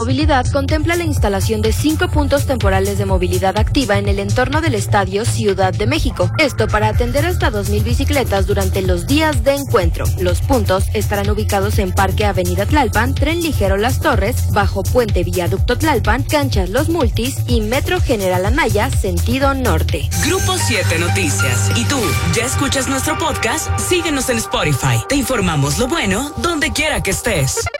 Movilidad contempla la instalación de 5 puntos temporales de movilidad activa en el entorno del Estadio Ciudad de México. Esto para atender hasta 2,000 bicicletas durante los días de encuentro. Los puntos estarán ubicados en Parque Avenida Tlalpan, Tren Ligero Las Torres, Bajo Puente Viaducto Tlalpan, Canchas Los Multis y Metro General Anaya, sentido norte. Grupo 7 Noticias. ¿Y tú, ya escuchas nuestro podcast? Síguenos en Spotify. Te informamos lo bueno donde quiera que estés.